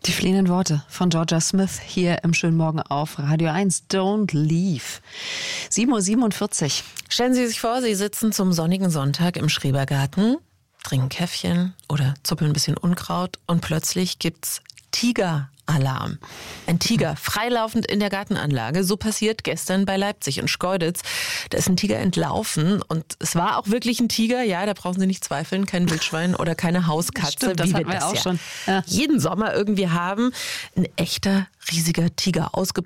Die fliehenden Worte von Georgia Smith hier im schönen Morgen auf Radio 1. Don't leave. 7:47 Uhr. Stellen Sie sich vor, Sie sitzen zum sonnigen Sonntag im Schrebergarten, trinken Käffchen oder zuppeln ein bisschen Unkraut und plötzlich gibt's Tigeralarm. Ein Tiger freilaufend in der Gartenanlage. So passiert gestern bei Leipzig und Schkeuditz. Da ist ein Tiger entlaufen und es war auch wirklich ein Tiger. Ja, da brauchen Sie nicht zweifeln. Kein Wildschwein oder keine Hauskatze. Stimmt, das wie hatten wir wir das auch ja schon. Ja. jeden Sommer irgendwie haben. Ein echter, riesiger Tiger ausgebrochen.